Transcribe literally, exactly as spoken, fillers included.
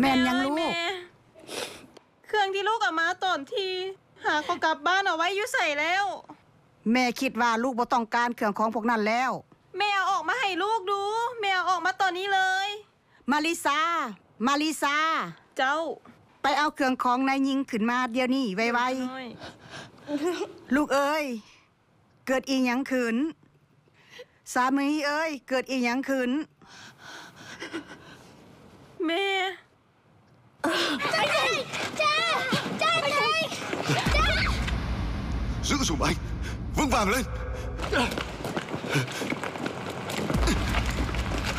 ม่นยังลูกเครื่องที่ลูกเอามาตอนที่หาเขากลับบ้านเอาไว้อยู่ใส่แล้วแม่คิดว่าลูกบ่ต้องการเครื่องของพวกนั้นแล้วแม่เอาออกมาให้ลูกดูแม่เอาออกมาตอนนี้เลยมาริซามาริซาเจ้าไปเอาเครื่องของนายยิงขึ้นมาเดี๋ยวนี้ไวๆลูกเอ้ยเกิดอีหยังขึ้นสามีเอ้ยเกิดอีหยังขึ้นแม่จ้าจ้าจ้าจ้าจ้า Giữ súng anh vững vàng lên.